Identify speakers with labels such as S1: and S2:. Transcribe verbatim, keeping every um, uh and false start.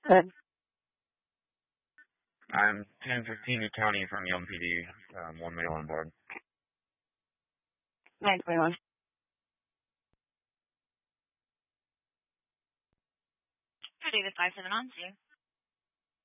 S1: Good.
S2: I'm ten fifteen to Tony from Yelm P D. Um, one male on board.
S1: nine twenty-one.
S3: For David five seven on two.